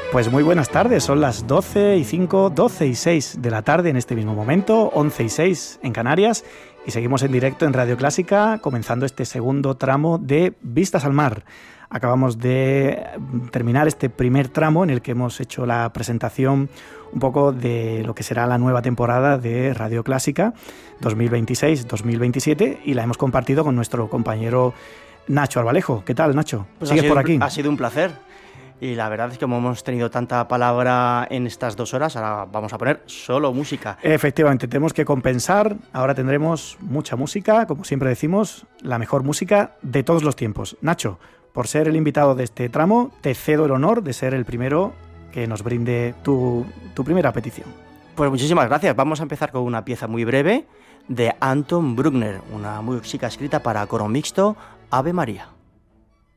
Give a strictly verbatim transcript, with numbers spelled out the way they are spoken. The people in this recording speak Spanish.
Pues muy buenas tardes, son las doce y cinco, doce y seis de la tarde en este mismo momento, once y seis en Canarias, y seguimos en directo en Radio Clásica, comenzando este segundo tramo de Vistas al Mar. Acabamos de terminar este primer tramo en el que hemos hecho la presentación un poco de lo que será la nueva temporada de Radio Clásica dos mil veintiséis dos mil veintisiete, y la hemos compartido con nuestro compañero Nacho Arbalejo. ¿Qué tal, Nacho? Pues ¿Sigues ha sido, por aquí? Ha sido un placer. Y la verdad es que como hemos tenido tanta palabra en estas dos horas, ahora vamos a poner solo música. Efectivamente, tenemos que compensar. Ahora tendremos mucha música, como siempre decimos, la mejor música de todos los tiempos. Nacho, por ser el invitado de este tramo, te cedo el honor de ser el primero que nos brinde tu, tu primera petición. Pues muchísimas gracias. Vamos a empezar con una pieza muy breve de Anton Bruckner, una música escrita para coro mixto, Ave María.